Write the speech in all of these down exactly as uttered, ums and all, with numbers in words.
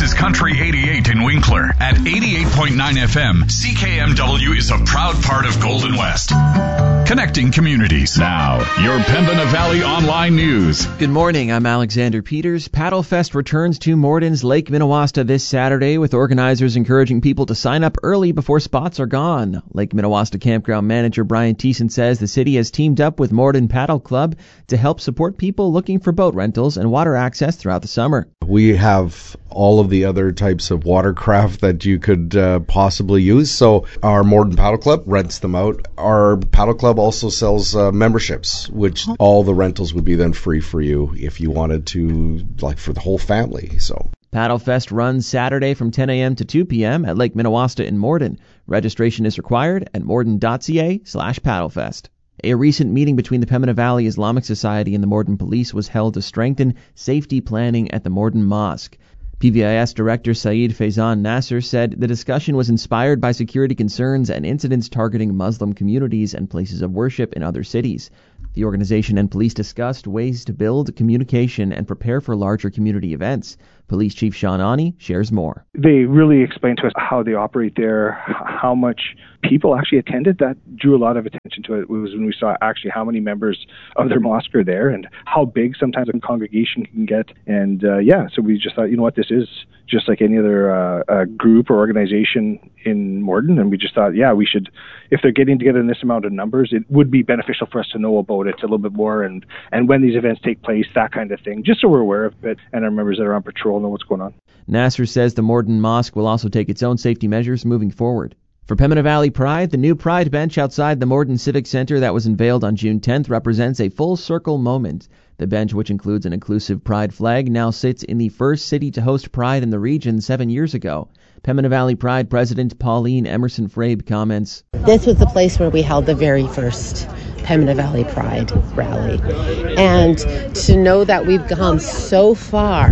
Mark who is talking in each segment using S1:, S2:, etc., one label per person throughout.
S1: is Country eighty-eight in Winkler. At eighty-eight point nine F M, C K M W is a proud part of Golden West. Connecting communities. Now, your Pembina Valley Online News.
S2: Good morning, I'm Alexander Peters. Paddlefest returns to Morden's Lake Minnewaska this Saturday, with organizers encouraging people to sign up early before spots are gone. Lake Minnewaska Campground Manager Brian Thiessen says the city has teamed up with Morden Paddle Club to help support people looking for boat rentals and water access throughout the summer.
S3: We have all of the other types of watercraft that you could uh, possibly use. So our Morden Paddle Club rents them out. Our paddle club also sells uh, memberships, which all the rentals would be then free for you if you wanted to, like for the whole family. So
S2: Paddlefest runs Saturday from ten a.m. to two p.m. at Lake Minnewaska in Morden. Registration is required at morden.ca slash paddlefest. A recent meeting between the Pembina Valley Islamic Society and the Morden Police was held to strengthen safety planning at the Morden Mosque. P V I S Director Saeed Faizan Nasser said the discussion was inspired by security concerns and incidents targeting Muslim communities and places of worship in other cities. The organization and police discussed ways to build communication and prepare for larger community events. Police Chief Sean Ani shares more.
S4: They really explained to us how they operate there, how much people actually attended. That drew a lot of attention to it. It was when we saw actually how many members of their mosque are there and how big sometimes a congregation can get. And uh, yeah, so we just thought, you know what, this is just like any other uh, uh, group or organization in Morden. And we just thought, yeah, we should, if they're getting together in this amount of numbers, it would be beneficial for us to know about it a little bit more and, and when these events take place, that kind of thing, just so we're aware of it and our members that are on patrol know what's going on.
S2: Nasser says the Morden Mosque will also take its own safety measures moving forward. For Pembina Valley Pride, the new Pride bench outside the Morden Civic Center that was unveiled on June tenth represents a full circle moment. The bench, which includes an inclusive Pride flag, now sits in the first city to host Pride in the region seven years ago. Pembina Valley Pride President Pauline Emerson-Frabe comments,
S5: "This was the place where we held the very first Pembina Valley Pride rally. And to know that we've gone so far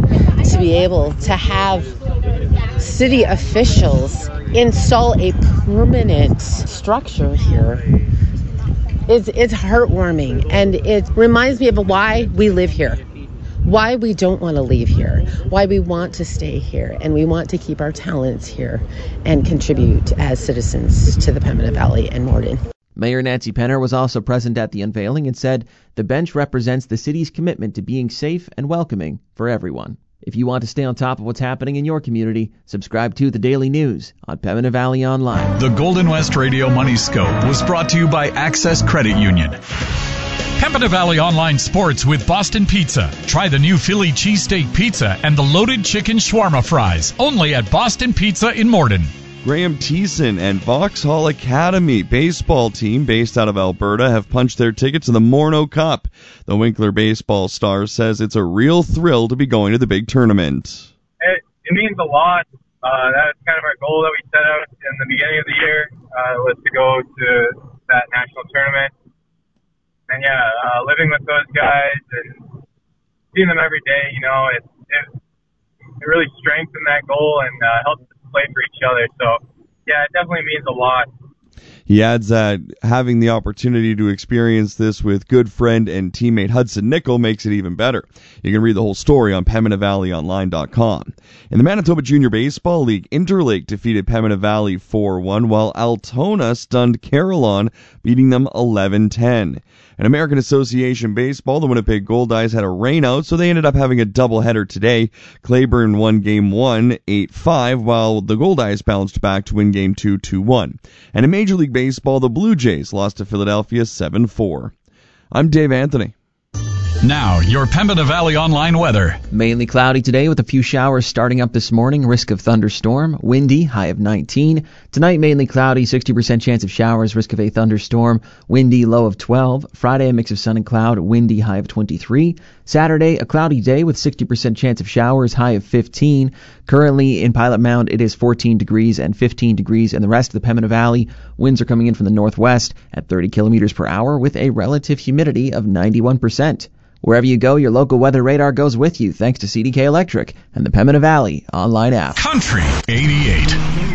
S5: to be able to have city officials install a permanent structure here is it's heartwarming, and it reminds me of why we live here, why we don't want to leave here, why we want to stay here, and we want to keep our talents here and contribute as citizens to the Pembina Valley and Morden."
S2: Mayor Nancy Penner was also present at the unveiling and said the bench represents the city's commitment to being safe and welcoming for everyone. If you want to stay on top of what's happening in your community, subscribe to The Daily News on Pembina Valley Online.
S1: The Golden West Radio Money Scope was brought to you by Access Credit Union. Pembina Valley Online Sports with Boston Pizza. Try the new Philly cheesesteak pizza and the loaded chicken shawarma fries, only at Boston Pizza in Morden.
S6: Graham Thiessen and Vauxhall Academy baseball team based out of Alberta have punched their ticket to the Morneau Cup. The Winkler baseball star says it's a real thrill to be going to the big tournament.
S7: It, it means a lot. Uh, that's kind of our goal that we set out in the beginning of the year, uh, was to go to that national tournament. And yeah, uh, living with those guys and seeing them every day, you know, it, it, it really strengthened that goal and uh, helped us play for each other. So, yeah, it definitely means a lot.
S6: He adds that having the opportunity to experience this with good friend and teammate Hudson Nickel makes it even better. You can read the whole story on Pembina Valley Online dot com. In the Manitoba Junior Baseball League, Interlake defeated Pembina Valley four one, while Altona stunned Carillon, beating them eleven ten. In American Association Baseball, the Winnipeg Goldeyes had a rainout, so they ended up having a doubleheader today. Claiborne won Game one, eight five, while the Goldeyes bounced back to win Game two, two one. And in Major League Baseball, the Blue Jays lost to Philadelphia seven four. I'm Dave Anthony.
S1: Now, your Pembina Valley Online weather.
S2: Mainly cloudy today with a few showers starting up this morning. Risk of thunderstorm. Windy, high of nineteen. Tonight, mainly cloudy, sixty percent chance of showers. Risk of a thunderstorm. Windy, low of twelve. Friday, a mix of sun and cloud. Windy, high of twenty-three. Saturday, a cloudy day with sixty percent chance of showers. High of fifteen. Currently, in Pilot Mound, it is fourteen degrees and fifteen degrees. In the rest of the Pembina Valley, winds are coming in from the northwest at thirty kilometers per hour with a relative humidity of ninety-one percent. Wherever you go, your local weather radar goes with you thanks to C D K Electric and the Pembina Valley online app.
S1: Country eighty-eight.